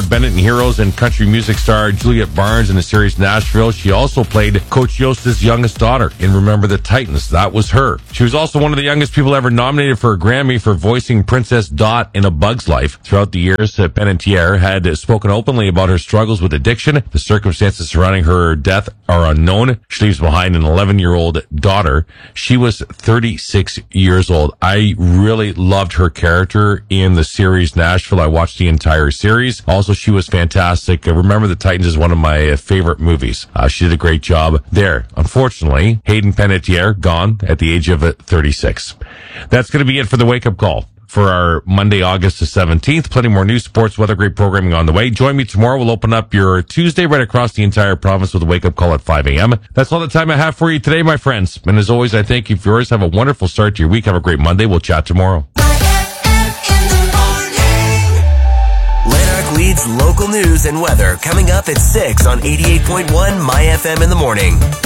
Bennett in Heroes and country music star Juliet Barnes in the series Nashville. She also played Coach Yost's youngest daughter in Remember the Titans. That was her. She was also one of the youngest people ever nominated for a Grammy for voicing Princess Dot in A Bug's Life. Throughout the years, Panettiere had spoken openly about her struggles with addiction. The circumstances surrounding her death are unknown. She leaves behind an 11-year-old daughter. She was 36 years old. I really loved her character in the series Nashville. I watched the entire series. Also, she was fantastic. Remember the Titans is one of my favorite movies. She did a great job there. Unfortunately, Hayden Panettiere gone at the age of 36. That's going to be it for the wake-up call for our Monday, August the 17th. Plenty more news, sports, weather, great programming on the way. Join me tomorrow. We'll open up your Tuesday right across the entire province with a wake-up call at 5 a.m. That's all the time I have for you today, my friends. And as always, I thank you for yours. Have a wonderful start to your week. Have a great Monday. We'll chat tomorrow. Lanark leads local news and weather coming up at 6 on 88.1 My FM in the morning.